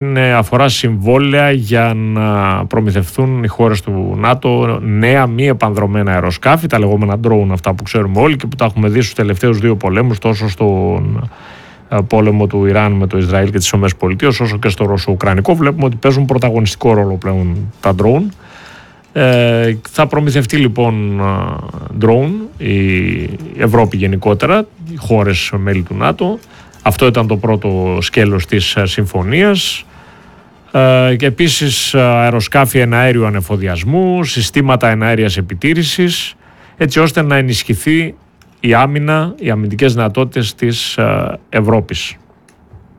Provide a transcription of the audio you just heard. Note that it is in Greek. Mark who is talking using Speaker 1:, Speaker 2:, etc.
Speaker 1: αφορά συμβόλαια για να προμηθευτούν οι χώρες του ΝΑΤΟ νέα μη επανδρωμένα αεροσκάφη, τα λεγόμενα drone, αυτά που ξέρουμε όλοι και που τα έχουμε δει στους τελευταίους 2 πολέμους, τόσο στον πόλεμο του Ιράν με το Ισραήλ και τις ΗΠΑ, όσο και στο Ρωσο-Ουκρανικό. Βλέπουμε ότι παίζουν πρωταγωνιστικό ρόλο πλέον τα drone. Θα προμηθευτεί λοιπόν drone η Ευρώπη γενικότερα, οι χώρες μέλη του ΝΑΤΟ. Αυτό ήταν το πρώτο σκέλος της συμφωνίας. Και επίσης αεροσκάφη εναέριου ανεφοδιασμού, συστήματα εναέριας επιτήρησης, έτσι ώστε να ενισχυθεί η άμυνα, οι αμυντικές δυνατότητες της Ευρώπης.